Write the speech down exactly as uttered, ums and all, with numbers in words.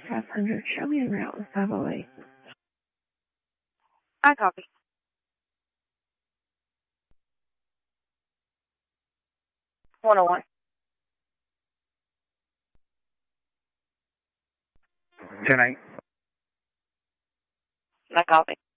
five hundred, show me en route with five oh eight. I copy. one oh one. ten eight. I copy.